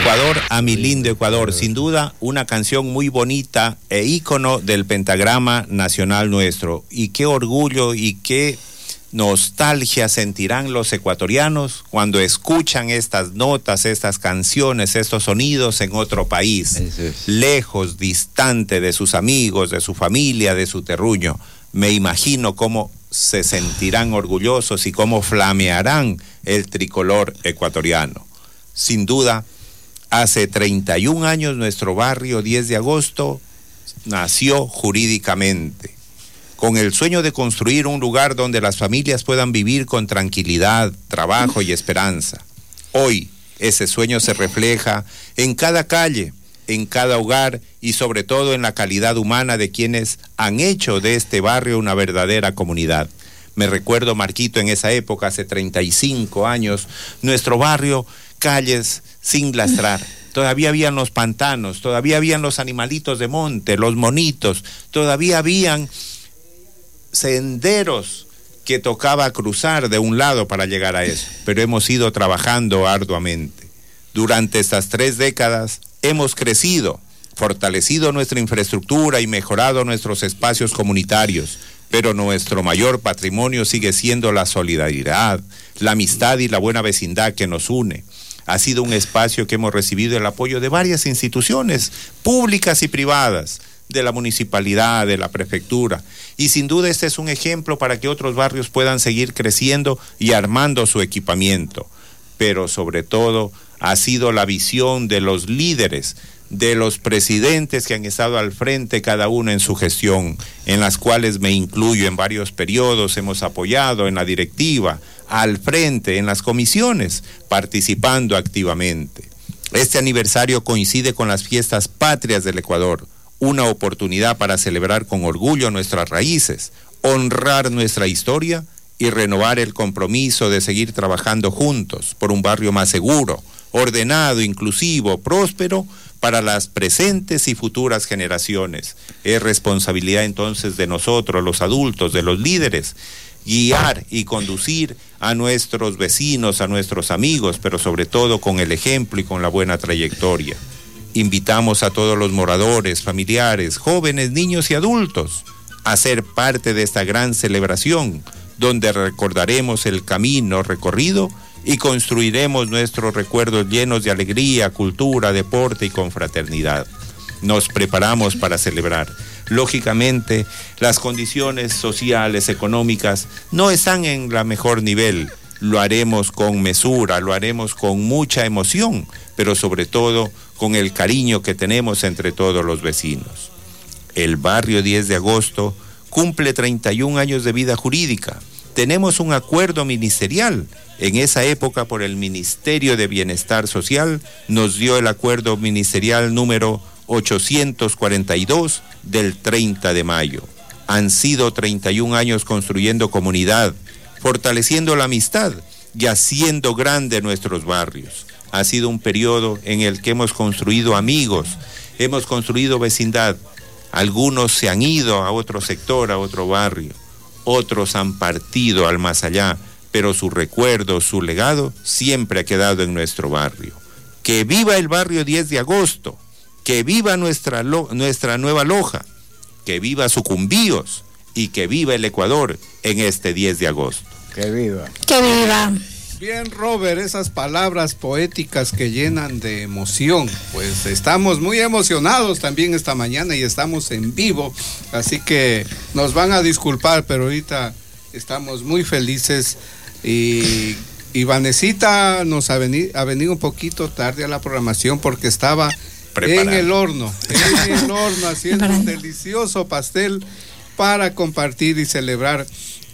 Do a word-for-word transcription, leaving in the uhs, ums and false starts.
Ecuador a mi lindo Ecuador. Sin duda, una canción muy bonita e ícono del pentagrama nacional nuestro. Y qué orgullo y qué nostalgia sentirán los ecuatorianos cuando escuchan estas notas, estas canciones, estos sonidos en otro país, es. lejos, distante de sus amigos, de su familia, de su terruño. Me imagino cómo se sentirán orgullosos y cómo flamearán el tricolor ecuatoriano. Sin duda, hace treinta y un años nuestro barrio diez de agosto nació jurídicamente, con el sueño de construir un lugar donde las familias puedan vivir con tranquilidad, trabajo y esperanza. Hoy, ese sueño se refleja en cada calle, en cada hogar y sobre todo en la calidad humana de quienes han hecho de este barrio una verdadera comunidad. Me recuerdo, Marquito, en esa época, hace treinta y cinco años, nuestro barrio, calles sin lastrar. Todavía habían los pantanos, todavía habían los animalitos de monte, los monitos, todavía habían senderos que tocaba cruzar de un lado para llegar a eso, pero hemos ido trabajando arduamente. Durante estas tres décadas hemos crecido, fortalecido nuestra infraestructura y mejorado nuestros espacios comunitarios, pero nuestro mayor patrimonio sigue siendo la solidaridad, la amistad y la buena vecindad que nos une. Ha sido un espacio que hemos recibido el apoyo de varias instituciones públicas y privadas, de la municipalidad, de la prefectura, y sin duda este es un ejemplo para que otros barrios puedan seguir creciendo y armando su equipamiento, pero sobre todo ha sido la visión de los líderes, de los presidentes que han estado al frente cada uno en su gestión, en las cuales me incluyo en varios periodos, hemos apoyado en la directiva, al frente, en las comisiones, participando activamente. Este aniversario coincide con las fiestas patrias del Ecuador, una oportunidad para celebrar con orgullo nuestras raíces, honrar nuestra historia y renovar el compromiso de seguir trabajando juntos por un barrio más seguro, ordenado, inclusivo, próspero para las presentes y futuras generaciones. Es responsabilidad entonces de nosotros, los adultos, de los líderes, guiar y conducir a nuestros vecinos, a nuestros amigos, pero sobre todo con el ejemplo y con la buena trayectoria. Invitamos a todos los moradores, familiares, jóvenes, niños y adultos a ser parte de esta gran celebración, donde recordaremos el camino recorrido y construiremos nuestros recuerdos llenos de alegría, cultura, deporte y confraternidad. Nos preparamos para celebrar. Lógicamente, las condiciones sociales, económicas, no están en la mejor nivel. Lo haremos con mesura, lo haremos con mucha emoción, pero sobre todo con el cariño que tenemos entre todos los vecinos. El barrio diez de agosto cumple treinta y un años de vida jurídica. Tenemos un acuerdo ministerial. En esa época, por el Ministerio de Bienestar Social, nos dio el acuerdo ministerial número ochocientos cuarenta y dos del treinta de mayo. Han sido treinta y un años construyendo comunidad, fortaleciendo la amistad y haciendo grande nuestros barrios. Ha sido un periodo en el que hemos construido amigos, hemos construido vecindad. Algunos se han ido a otro sector, a otro barrio, otros han partido al más allá, pero su recuerdo, su legado siempre ha quedado en nuestro barrio. Que viva el barrio diez de agosto, que viva nuestra, lo, nuestra nueva Loja, que viva Sucumbíos y que viva el Ecuador en este diez de agosto. Que viva. Que viva. Bien, Robert, esas palabras poéticas que llenan de emoción. Pues estamos muy emocionados también esta mañana y estamos en vivo, así que nos van a disculpar, pero ahorita estamos muy felices. Y, y Vanesita nos ha venido, ha venido un poquito tarde a la programación porque estaba Preparando. en el horno, en el horno haciendo un delicioso pastel para compartir y celebrar